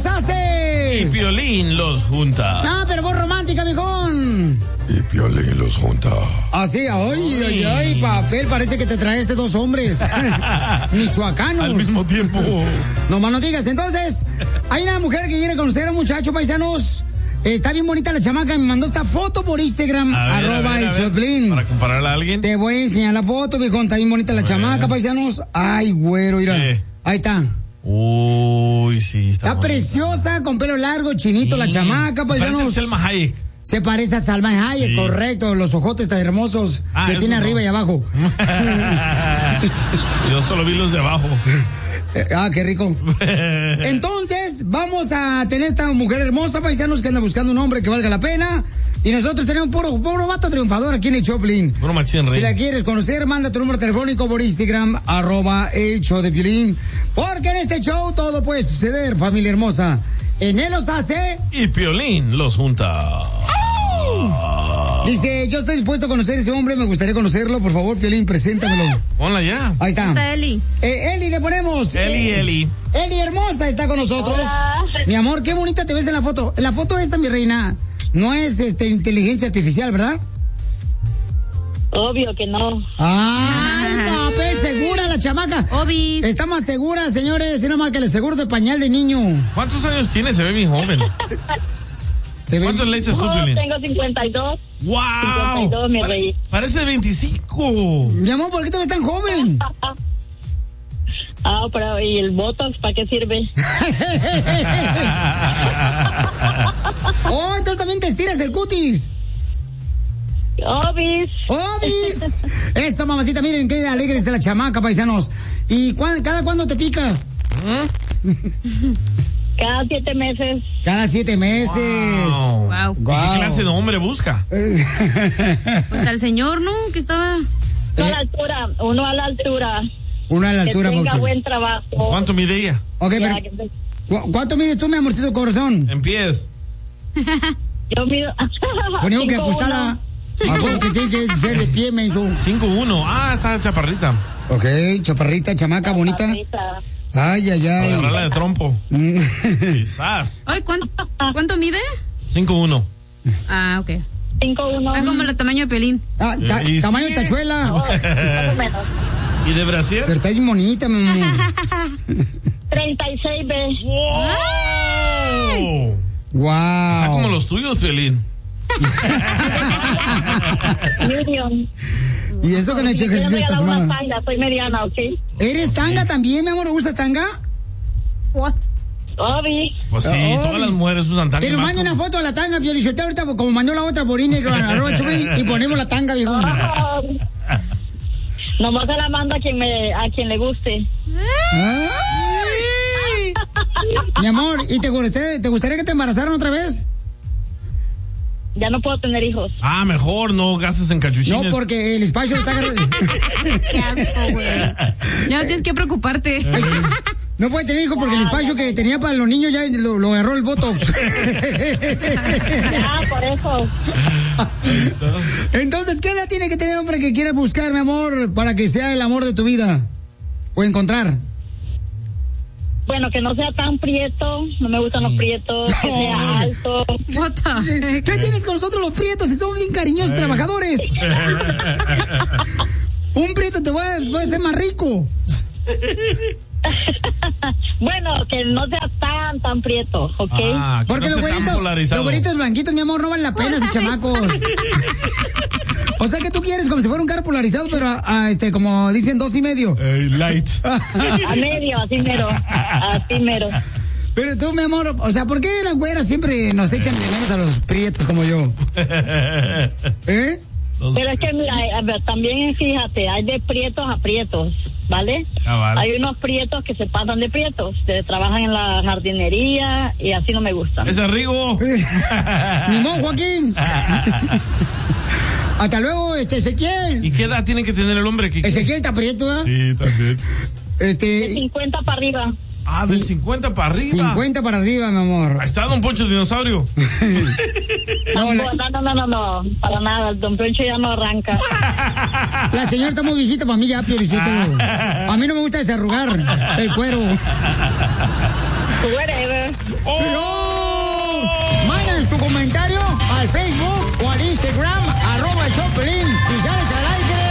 los hace. Y Piolín los junta. Ah, pero voz romántica, viejón. Y Piolín los junta. Así, ay, papel, parece que te traeste dos hombres michoacanos. Al mismo tiempo. No más no digas. Entonces, hay una mujer que quiere conocer a un muchacho, paisanos. Está bien bonita la chamaca, me mandó esta foto por Instagram, @el Choplin. Para compararla a alguien. Te voy a enseñar la foto, viejón, está bien bonita la chamaca, paisanos. Ay, güero, mira. Ahí está. Uy, sí, está preciosa, con pelo largo, chinito la chamaca, paisanos. Parece Selma Hayek. Se parece a Salma Hayek, correcto. Los ojotes tan hermosos que tiene arriba y abajo. Yo solo vi los de abajo. Qué rico. Entonces, vamos a tener esta mujer hermosa, paisanos, que anda buscando un hombre que valga la pena. Y nosotros tenemos puro vato triunfador aquí en el Choplin. Puro machín, rey. Si la quieres conocer, manda tu número telefónico por Instagram, @el show de Piolín. Porque en este show todo puede suceder, familia hermosa. En él los hace. Y Piolín los junta. Dice, yo estoy dispuesto a conocer a ese hombre, me gustaría conocerlo, por favor, Piolín, preséntamelo. Ponla ya. Ahí está. Está Eli. Eli le ponemos. Eli. Eli hermosa está con nosotros. Hola. Mi amor, qué bonita te ves en la foto. La foto esta, mi reina, no es inteligencia artificial, ¿verdad? Obvio que no. Ay, papel, segura la chamaca. Obis. Está más segura, señores, no más que el seguro de pañal de niño. ¿Cuántos años tiene? Se ve bien joven. ¿Cuántos le echas tú, Piolín? Tengo 52. ¡Wow! 52, mi rey. Parece de 25. Mi amor, ¿por qué te ves tan joven? Pero ¿y el Botox para qué sirve? Oh, entonces también te estiras el cutis. Obis. Eso, mamacita, miren qué alegre está la chamaca, paisanos. ¿Y cada cuándo te picas? Cada 7 meses. Cada 7 meses. Wow. ¿Y qué clase de hombre busca? Pues al señor, ¿no? Que estaba. Uno a la altura. Uno a la altura, que tenga Paucho. buen trabajo. ¿Cuánto mide ella? Ok, pero ¿cuánto mides tú, mi amorcito corazón? En pies. Yo mido. Ponemos que acostada. Algo que tiene que ser de pie, menso. 5'1". Está chaparrita. Ok, chaparrita, chamaca, bonita. Ay. Agarrarla de trompo. Quizás. Ay, ¿cuánto mide? 5'1". Ah, ok. 5'1". Ah, como el tamaño de Piolín. Tamaño de tachuela. Más o menos. ¿Y de brasier? Pero está bien bonita, mi amor. 36B. Wow. Está como los tuyos, Piolín. Medium. ¿Y eso que no he hecho ejercicio esta semana? Soy mediana, ¿ok? ¿Eres tanga también, mi amor? ¿Usas tanga? What? Obi. Pues sí, todas las mujeres usan tanga. Te lo mando una foto de la tanga, Piolichotelo, ahorita como mandó la otra por Instagram, y ponemos la tanga, viejo. Nomás se la mando a quien le guste. Mi amor, ¿y te gustaría que te embarazaran otra vez? Ya no puedo tener hijos. Mejor no gastes en cachuchines. No, porque el espacio está agarrando. Qué asco, güey. Ya no tienes que preocuparte. No puede tener hijos porque el espacio que tenía para los niños ya lo agarró el Botox. Por eso. Entonces, ¿qué edad tiene que tener el hombre que quiere buscar, mi amor, para que sea el amor de tu vida? O encontrar. Bueno, que no sea tan prieto, no me gustan los prietos, que sea alto. ¿Qué tienes con nosotros los prietos? Si somos bien cariñosos trabajadores. Un prieto te va a hacer más rico. Bueno, que no sea tan prieto, ¿ok? Porque los güeritos blanquitos, mi amor, no valen la pena esos chamacos. O sea que tú quieres como si fuera un carro polarizado, pero como dicen 2.5. Light. A medio, así mero. Pero tú, mi amor, o sea, ¿por qué las güeras siempre nos echan de menos a los prietos como yo? ¿Eh? Pero es que mira, también fíjate, hay de prietos a prietos, ¿vale? Vale. Hay unos prietos que se pasan de prietos, que trabajan en la jardinería y así no me gustan. ¡Es Rigo! ¡Ni modo, Joaquín! Hasta luego, Ezequiel. ¿Y qué edad tiene que tener el hombre? Ezequiel está prieto, ¿eh? Sí, también. De 50 para arriba. Ah, de 50 para arriba. 50 para arriba, mi amor. Ahí está Don Poncho Dinosaurio. No, para nada, Don Poncho ya no arranca. La señora está muy viejita para mí ya, Piolichotelo. A mí no me gusta desarrugar el cuero. Whatever. ¡Oh!